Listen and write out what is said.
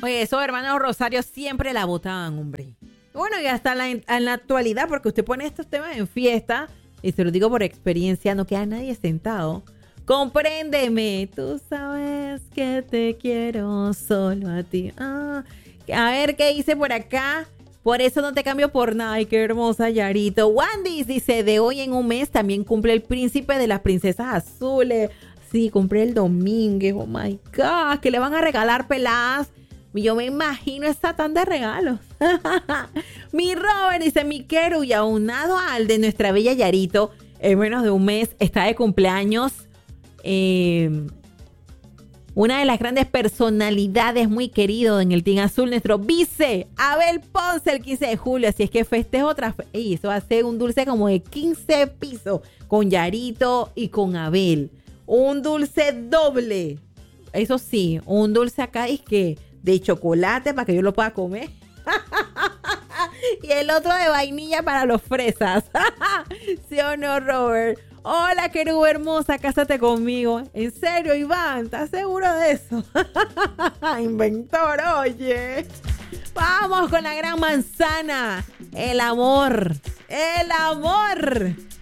Oye, esos hermanos Rosario siempre la botaban, hombre. Bueno, y hasta en la actualidad, porque usted pone estos temas en fiesta, y se lo digo por experiencia, no queda nadie sentado. Compréndeme, tú sabes que te quiero solo a ti. A ver qué dice por acá. Por eso no te cambio por nada. Ay, qué hermosa, Yarito. Wandis dice, de hoy en un mes también cumple el príncipe de las princesas azules. Sí, cumple el domingo. Oh my God, que le van a regalar peladas. Yo me imagino esta tanda de regalos. Mi Robert dice, mi Keru, y aunado al de nuestra bella Yarito, en menos de un mes está de cumpleaños. Una de las grandes personalidades muy querido en el Team Azul, nuestro vice, Abel Ponce, el 15 de julio. Así es que festejo eso va a ser un dulce como de 15 pisos con Yarito y con Abel. Un dulce doble. Eso sí, un dulce acá es que de chocolate para que yo lo pueda comer. Y el otro de vainilla para los fresas. ¿Sí o no, Robert? Hola, querida hermosa, cásate conmigo. ¿En serio, Iván? ¿Estás seguro de eso? Inventor, oye. Vamos con la gran manzana. El amor. El amor.